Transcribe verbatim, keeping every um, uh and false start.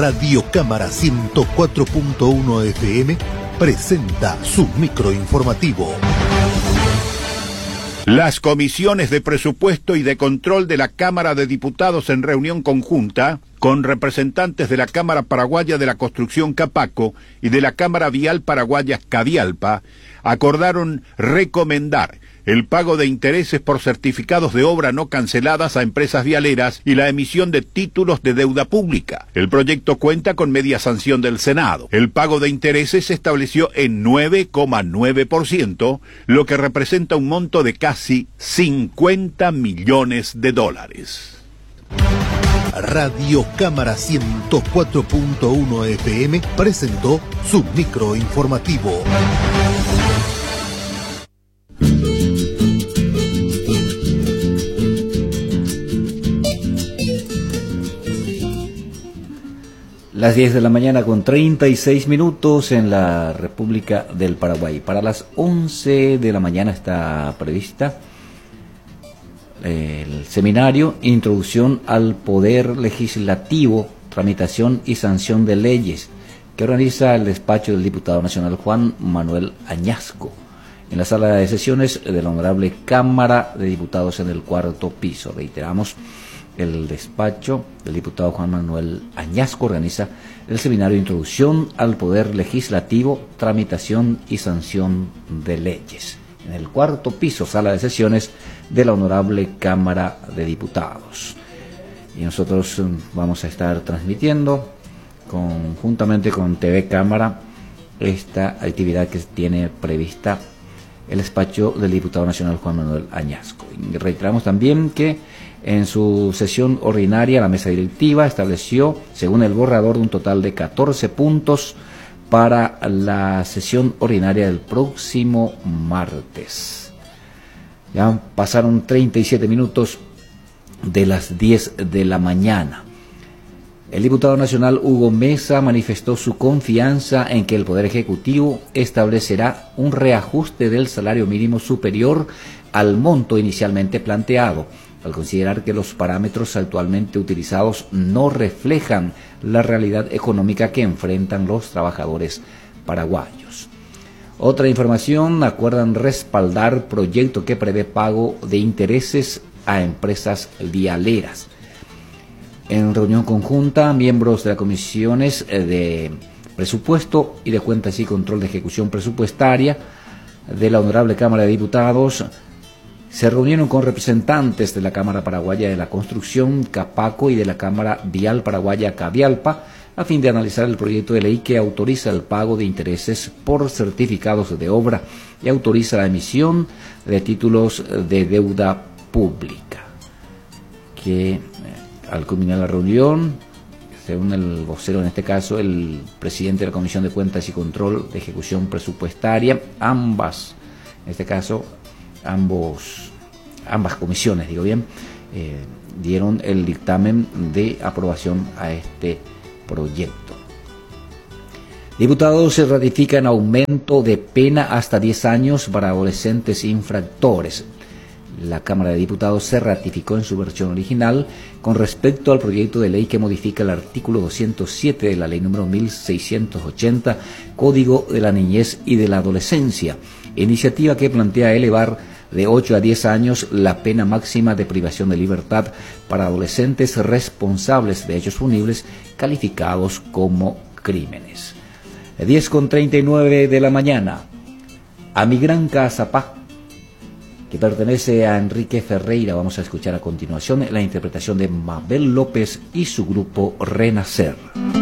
Radio Cámara ciento cuatro punto uno F M presenta su microinformativo. Las comisiones de presupuesto y de control de la Cámara de Diputados en reunión conjunta con representantes de la Cámara Paraguaya de la Construcción Capaco y de la Cámara Vial Paraguaya Cavialpa acordaron recomendar el pago de intereses por certificados de obra no canceladas a empresas vialeras y la emisión de títulos de deuda pública. El proyecto cuenta con media sanción del Senado. El pago de intereses se estableció en nueve coma nueve por ciento, lo que representa un monto de casi cincuenta millones de dólares. Radio Cámara ciento cuatro punto uno F M presentó su microinformativo. Las diez de la mañana con treinta y seis minutos en la República del Paraguay. Para las once de la mañana está prevista el seminario Introducción al Poder Legislativo, Tramitación y Sanción de Leyes, que organiza el despacho del diputado nacional Juan Manuel Añasco, en la sala de sesiones de la Honorable Cámara de Diputados en el cuarto piso. Reiteramos, el despacho del diputado Juan Manuel Añasco organiza el seminario Introducción al Poder Legislativo, Tramitación y Sanción de Leyes, en el cuarto piso, sala de sesiones de la Honorable Cámara de Diputados. Y nosotros vamos a estar transmitiendo conjuntamente con T V Cámara esta actividad que tiene prevista el despacho del diputado nacional Juan Manuel Añasco. Y reiteramos también que en su sesión ordinaria la mesa directiva estableció, según el borrador, un total de catorce puntos para la sesión ordinaria del próximo martes. Ya pasaron treinta y siete minutos de las diez de la mañana. El diputado nacional Hugo Mesa manifestó su confianza en que el Poder Ejecutivo establecerá un reajuste del salario mínimo superior al monto inicialmente planteado, al considerar que los parámetros actualmente utilizados no reflejan la realidad económica que enfrentan los trabajadores paraguayos. Otra información: acuerdan respaldar proyecto que prevé pago de intereses a empresas vialeras. En reunión conjunta, miembros de las comisiones de presupuesto y de cuentas y control de ejecución presupuestaria de la Honorable Cámara de Diputados se reunieron con representantes de la Cámara Paraguaya de la Construcción Capaco y de la Cámara Vial Paraguaya Cavialpa a fin de analizar el proyecto de ley que autoriza el pago de intereses por certificados de obra y autoriza la emisión de títulos de deuda pública. Que eh, al culminar la reunión, según el vocero, en este caso el presidente de la Comisión de Cuentas y Control de Ejecución Presupuestaria, ambas, en este caso ambos ambas comisiones, digo bien, eh, dieron el dictamen de aprobación a este proyecto. Diputados se ratifican aumento de pena hasta diez años para adolescentes infractores. La Cámara de Diputados se ratificó en su versión original con respecto al proyecto de ley que modifica el artículo doscientos siete de la ley número mil seiscientos ochenta, Código de la Niñez y de la Adolescencia, iniciativa que plantea elevar de ocho a diez años la pena máxima de privación de libertad para adolescentes responsables de hechos punibles calificados como crímenes. diez con treinta y nueve de la mañana. A mi gran Cazapá, que pertenece a Enrique Ferreira, vamos a escuchar a continuación la interpretación de Mabel López y su grupo Renacer.